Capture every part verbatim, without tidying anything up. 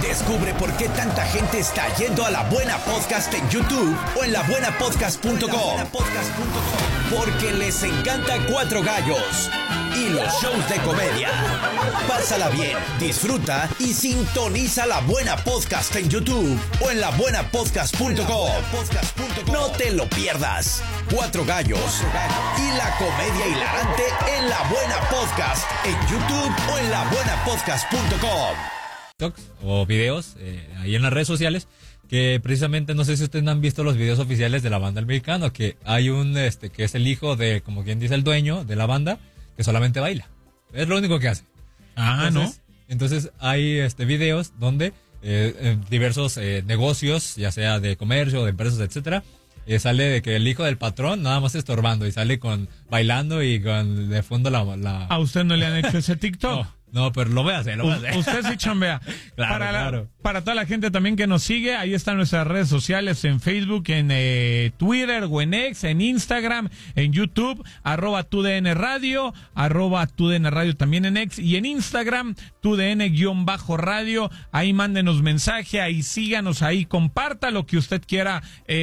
Descubre por qué tanta gente está yendo a La Buena Podcast en YouTube o en la buena podcast punto com. Porque les encanta Cuatro Gallos y los shows de comedia. Pásala bien, disfruta y sintoniza La Buena Podcast en YouTube o en la buena podcast punto com. No te lo pierdas. Cuatro Gallos y la comedia hilarante en La Buena Podcast en YouTube o en la buena podcast punto com. O videos eh, ahí en las redes sociales que precisamente, no sé si ustedes han visto los videos oficiales de la banda El Mexicano, que hay un este que es el hijo de, como quien dice, el dueño de la banda, que solamente baila. Es lo único que hace. Ah, entonces, ¿no? Entonces hay este videos donde eh, en diversos eh, negocios, ya sea de comercio, de empresas, etcétera, eh, sale de que el hijo del patrón nada más estorbando y sale con bailando y con de fondo la... la... ¿A usted no le han hecho ese TikTok? No. No, pero lo voy a hacer, lo voy a hacer. Usted sí chambea. Claro, para, la, claro. para toda la gente también que nos sigue, ahí están nuestras redes sociales en Facebook, en eh, Twitter o en X, en Instagram, en YouTube, arroba tu D N Radio, arroba tu D N Radio también en X y en Instagram, tu D N guión bajo radio. Ahí mándenos mensaje, ahí síganos, ahí comparta lo que usted quiera,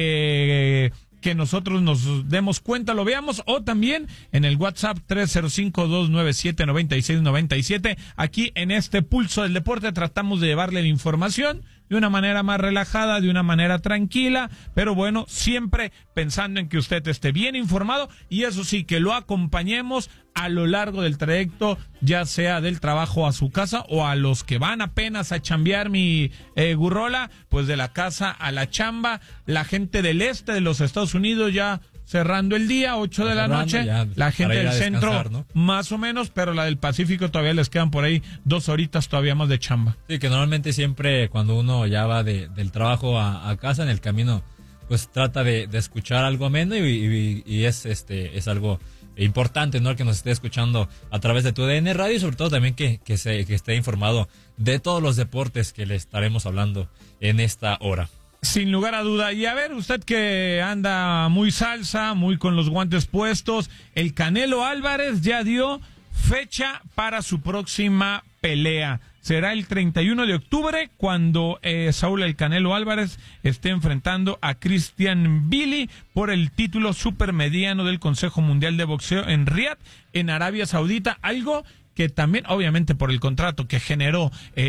eh... que nosotros nos demos cuenta, lo veamos, o también en el WhatsApp tres cero cinco, dos nueve siete, nueve seis nueve siete. Aquí en este Pulso del Deporte tratamos de llevarle la información de una manera más relajada, de una manera tranquila, pero bueno, siempre pensando en que usted esté bien informado y eso sí, que lo acompañemos a lo largo del trayecto, ya sea del trabajo a su casa o a los que van apenas a chambear, mi eh, Gurrola, pues de la casa a la chamba. La gente del este de los Estados Unidos ya cerrando el día, ocho de la noche, ya, la gente del centro, ¿no? Más o menos, pero la del Pacífico todavía les quedan por ahí dos horitas todavía más de chamba. Sí, que normalmente siempre cuando uno ya va de, del trabajo a, a casa, en el camino, pues trata de, de escuchar algo ameno y, y, y es este es algo importante, ¿no? El que nos esté escuchando a través de tu D N Radio y sobre todo también que, que, se, que esté informado de todos los deportes que le estaremos hablando en esta hora. Sin lugar a duda. Y a ver, usted que anda muy salsa, muy con los guantes puestos, el Canelo Álvarez ya dio fecha para su próxima pelea. Será el treinta y uno de octubre cuando eh, Saúl El Canelo Álvarez esté enfrentando a Christian Billy por el título supermediano del Consejo Mundial de Boxeo en Riad, en Arabia Saudita. Algo que también, obviamente, por el contrato que generó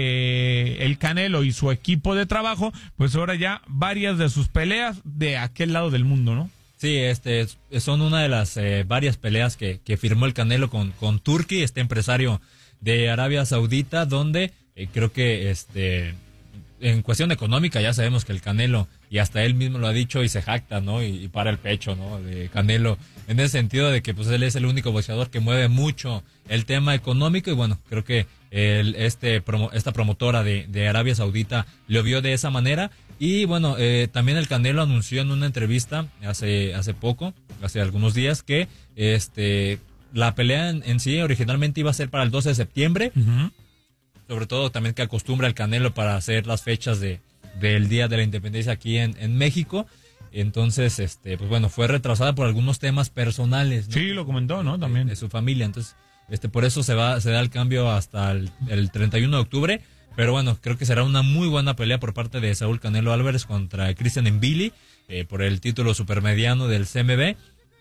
eh, el Canelo y su equipo de trabajo, pues ahora ya varias de sus peleas de aquel lado del mundo, ¿no? Sí, este son una de las eh, varias peleas que, que firmó el Canelo con, con Turki, este empresario de Arabia Saudita, donde eh, creo que este en cuestión económica ya sabemos que el Canelo, y hasta él mismo lo ha dicho y se jacta, ¿no? Y, y para el pecho, ¿no? De Canelo, en el sentido de que pues él es el único boxeador que mueve mucho el tema económico y bueno, creo que el, este promo, esta promotora de, de Arabia Saudita lo vio de esa manera y bueno, eh, también el Canelo anunció en una entrevista hace, hace poco, hace algunos días, que este la pelea en, en sí originalmente iba a ser para el doce de septiembre, uh-huh. Sobre todo también que acostumbra el Canelo para hacer las fechas de del Día de la Independencia aquí en, en México. Entonces, este, pues bueno, fue retrasada por algunos temas personales, ¿no? Sí, lo comentó, ¿no? También. De, de su familia. Entonces, este, por eso se va, se da el cambio hasta el, el treinta y uno de octubre. Pero bueno, creo que será una muy buena pelea por parte de Saúl Canelo Álvarez contra Christian Billy, eh, por el título supermediano del C M B.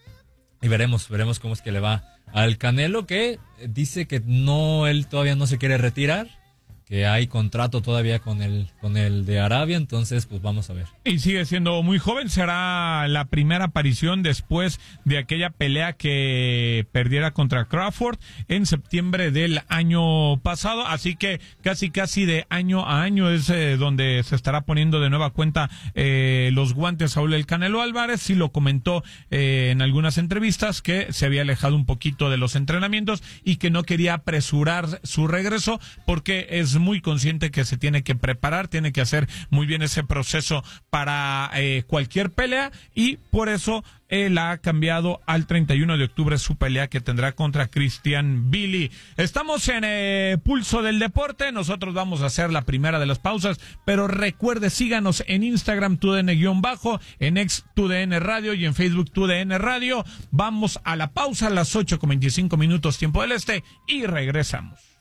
Y veremos, veremos cómo es que le va al Canelo, que dice que no, él todavía no se quiere retirar, que hay contrato todavía con el con el de Arabia, entonces pues vamos a ver. Y sigue siendo muy joven, será la primera aparición después de aquella pelea que perdiera contra Crawford en septiembre del año pasado, así que casi casi de año a año es eh, donde se estará poniendo de nueva cuenta eh, los guantes Saúl El Canelo Álvarez. Sí lo comentó eh, en algunas entrevistas que se había alejado un poquito de los entrenamientos y que no quería apresurar su regreso porque es muy consciente que se tiene que preparar, tiene que hacer muy bien ese proceso para eh, cualquier pelea y por eso él ha cambiado al treinta y uno de octubre su pelea que tendrá contra Christian Billy. Estamos en eh, Pulso del Deporte, nosotros vamos a hacer la primera de las pausas, pero recuerde, síganos en Instagram tu D N guión bajo, en X tu D N Radio y en Facebook tu D N Radio. Vamos a la pausa a las ocho con veinticinco minutos tiempo del este y regresamos.